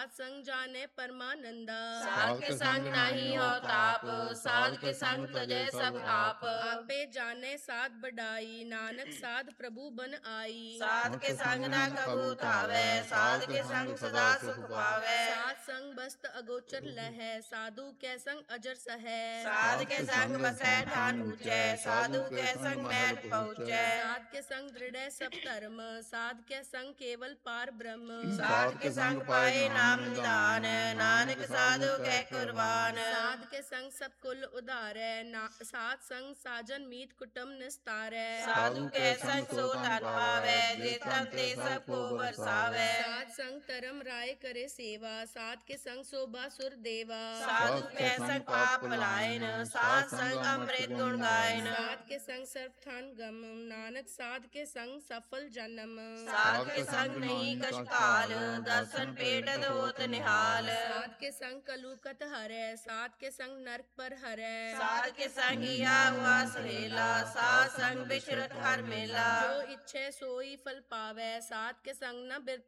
साध संग जाने परमानंदा। साध के संग नहीं हो ताप, साध के संग तजे सब आप। आपे जाने साध बढ़ाई, नानक साध प्रभु बन आई। साध के संग न कबू थावे, साध के संग सदा सुख पावे। साध संग बस्त अगोचर लहै, साधु के संग अजर सहै। साध के संग बसै ठान ऊंचे, साधु के संग महल पहुँचे। साध के संग दृढ़ सब धर्म, साध के संग केवल पार ब्रह्म। साध के संग पाए नाम निदान, नानक साधु के कुर्बान। साध के संग सब कुल उधारै, साध संग साजन मीत कुटुम निस्तारै। साधु के संग सो धन पावे, जे तन ते सब को बरसावे। साध संग धर्म राय करे सेवा, साध के संग शोभा सुर देवा। साधु के संग पाप पलायन, साध संग अमृत गुण गायन। साध के संग सर्वथान गम, नानक साध के संग सफल जन्म। साध के संग नहीं कछ काल, दर्शन पेटत होत निहाल। साध के संग कलुकत हरै, साध के संग नरक पर हरै। साध के संग हिया हुआ सहेला, साध संग बिछरत हर मेला। जो इच्छे सोई फल पावै, साध के संग न बिर